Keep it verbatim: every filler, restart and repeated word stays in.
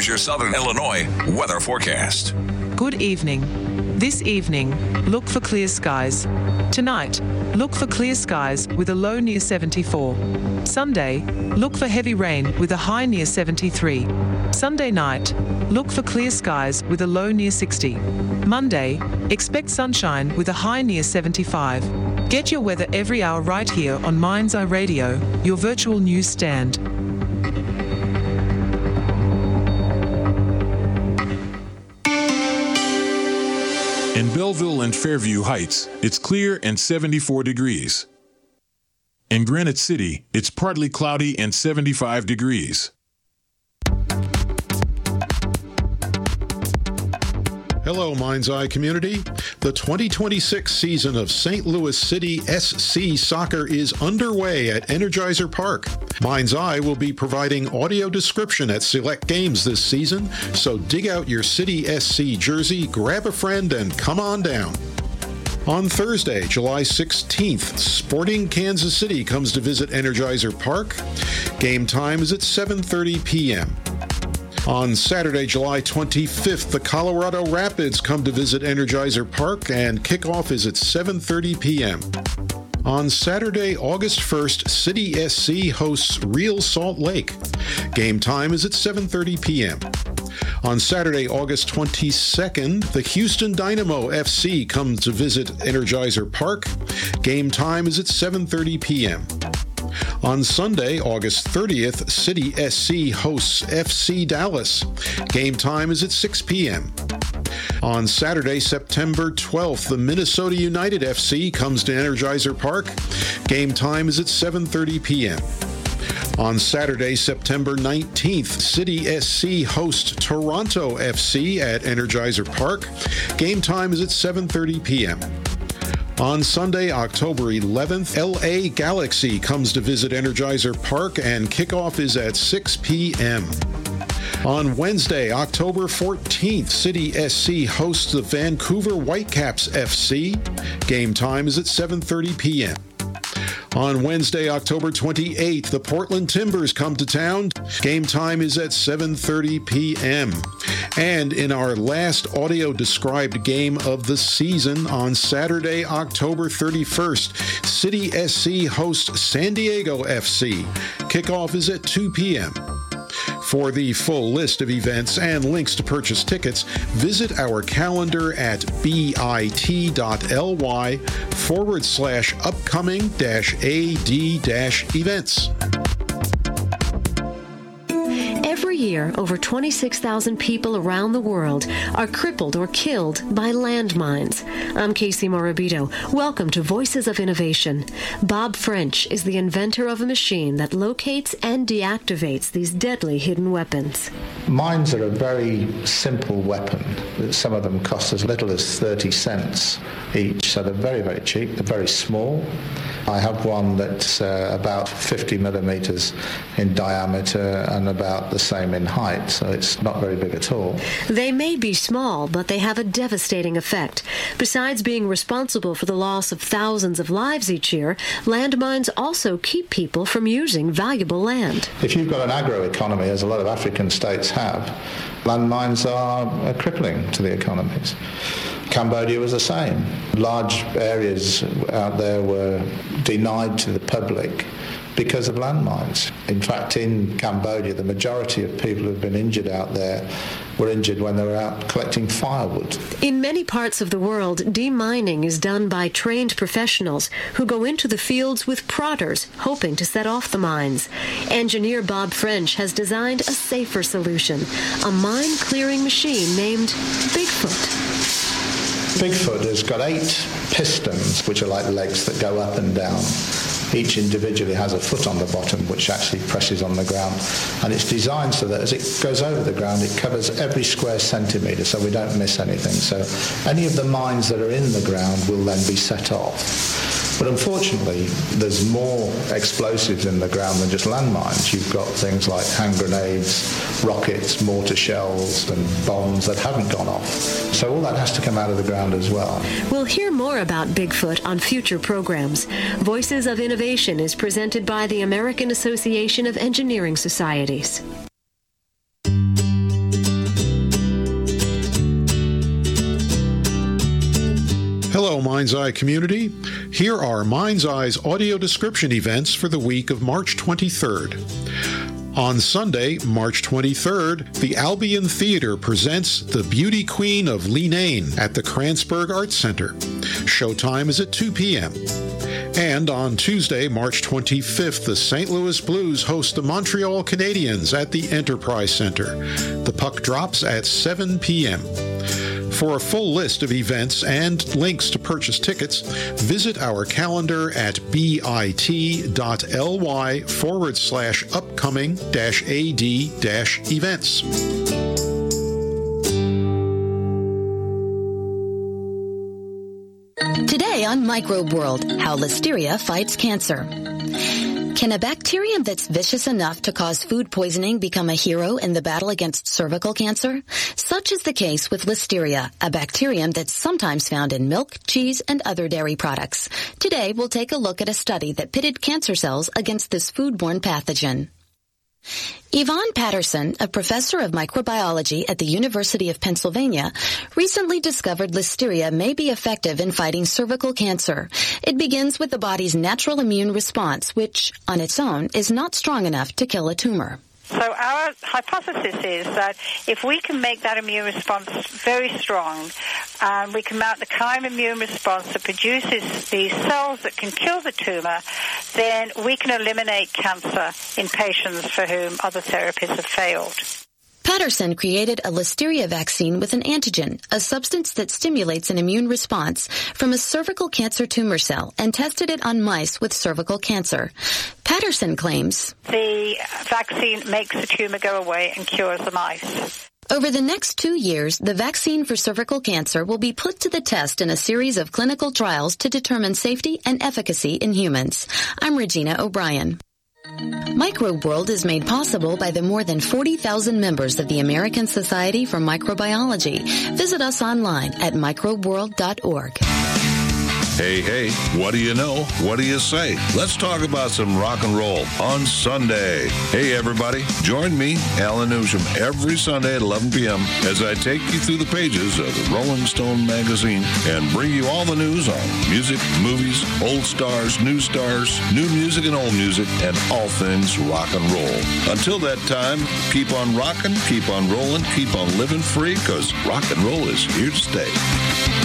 Here's your Southern Illinois weather forecast. Good evening. This evening, look for clear skies. Tonight, look for clear skies with a low near seventy-four. Sunday, look for heavy rain with a high near seventy-three. Sunday night, look for clear skies with a low near sixty. Monday, expect sunshine with a high near seventy-five. Get your weather every hour right here on Mind's Eye Radio, your virtual news stand. In Belleville and Fairview Heights, it's clear and seventy-four degrees. In Granite City, it's partly cloudy and seventy-five degrees. Hello, Mind's Eye community. The twenty twenty-six season of Saint Louis City S C Soccer is underway at Energizer Park. Mind's Eye will be providing audio description at select games this season, so dig out your City S C jersey, grab a friend, and come on down. On Thursday, July sixteenth, Sporting Kansas City comes to visit Energizer Park. Game time is at seven thirty p.m. On Saturday, July twenty-fifth, the Colorado Rapids come to visit Energizer Park, and kickoff is at seven thirty p.m. On Saturday, August first, City S C hosts Real Salt Lake. Game time is at seven thirty p.m. On Saturday, August twenty-second, the Houston Dynamo F C comes to visit Energizer Park. Game time is at seven thirty p.m. On Sunday, August thirtieth, City S C hosts F C Dallas. Game time is at six p.m. On Saturday, September twelfth, the Minnesota United F C comes to Energizer Park. Game time is at seven thirty p.m. On Saturday, September nineteenth, City S C hosts Toronto F C at Energizer Park. Game time is at seven thirty p.m. On Sunday, October eleventh, L A Galaxy comes to visit Energizer Park, and kickoff is at six p.m. On Wednesday, October fourteenth, City S C hosts the Vancouver Whitecaps F C. Game time is at seven thirty p.m. On Wednesday, October twenty-eighth, the Portland Timbers come to town. Game time is at seven thirty p.m. And in our last audio-described game of the season, on Saturday, October thirty-first, City S C hosts San Diego F C. Kickoff is at two p.m. For the full list of events and links to purchase tickets, visit our calendar at bit.ly forward slash upcoming dash AD dash events. Every year, over twenty-six thousand people around the world are crippled or killed by landmines. I'm Casey Morabito. Welcome to Voices of Innovation. Bob French is the inventor of a machine that locates and deactivates these deadly hidden weapons. Mines are a very simple weapon. Some of them cost as little as thirty cents each, so they're very, very cheap. They're very small. I have one that's uh, about fifty millimeters in diameter and about the same in height, so it's not very big at all. They may be small, but they have a devastating effect. Besides being responsible for the loss of thousands of lives each year, landmines also keep people from using valuable land. If you've got an agro-economy, as a lot of African states have, landmines are uh, crippling to the economies. Cambodia was the same. Large areas out there were denied to the public because of landmines. In fact, in Cambodia, the majority of people who've been injured out there were injured when they were out collecting firewood. In many parts of the world, demining is done by trained professionals who go into the fields with prodders, hoping to set off the mines. Engineer Bob French has designed a safer solution, a mine-clearing machine named Bigfoot. Bigfoot has got eight pistons, which are like legs that go up and down. Each individually has a foot on the bottom, which actually presses on the ground. And it's designed so that as it goes over the ground, it covers every square centimetre, so we don't miss anything. So any of the mines that are in the ground will then be set off. But unfortunately, there's more explosives in the ground than just landmines. You've got things like hand grenades, rockets, mortar shells, and bombs that haven't gone off. So all that has to come out of the ground as well. We'll hear more about Bigfoot on future programs. Voices of Innovation is presented by the American Association of Engineering Societies. Hello, Mind's Eye community. Here are Mind's Eye's audio description events for the week of March twenty-third. On Sunday, March twenty-third, the Albion Theater presents The Beauty Queen of Leenane at the Kranzberg Arts Center. Showtime is at two p.m. And on Tuesday, March twenty-fifth, the Saint Louis Blues host the Montreal Canadiens at the Enterprise Center. The puck drops at seven p.m. For a full list of events and links to purchase tickets, visit our calendar at bit.ly forward slash upcoming dash AD dash events. Today on Microbe World, how Listeria fights cancer. Can a bacterium that's vicious enough to cause food poisoning become a hero in the battle against cervical cancer? Such is the case with Listeria, a bacterium that's sometimes found in milk, cheese, and other dairy products. Today, we'll take a look at a study that pitted cancer cells against this foodborne pathogen. Yvonne Patterson, a professor of microbiology at the University of Pennsylvania, recently discovered Listeria may be effective in fighting cervical cancer. It begins with the body's natural immune response, which, on its own, is not strong enough to kill a tumor. So our hypothesis is that if we can make that immune response very strong, and we can mount the kind of immune response that produces these cells that can kill the tumor, then we can eliminate cancer in patients for whom other therapies have failed. Patterson created a Listeria vaccine with an antigen, a substance that stimulates an immune response, from a cervical cancer tumor cell and tested it on mice with cervical cancer. Patterson claims the vaccine makes the tumor go away and cures the mice. Over the next two years, the vaccine for cervical cancer will be put to the test in a series of clinical trials to determine safety and efficacy in humans. I'm Regina O'Brien. Microbe World is made possible by the more than forty thousand members of the American Society for Microbiology. Visit us online at microbe world dot org. Hey, hey, what do you know? What do you say? Let's talk about some rock and roll on Sunday. Hey, everybody, join me, Alan Newsham, every Sunday at eleven p.m. as I take you through the pages of the Rolling Stone magazine and bring you all the news on music, movies, old stars, new stars, new music and old music, and all things rock and roll. Until that time, keep on rocking, keep on rolling, keep on living free, because rock and roll is here to stay.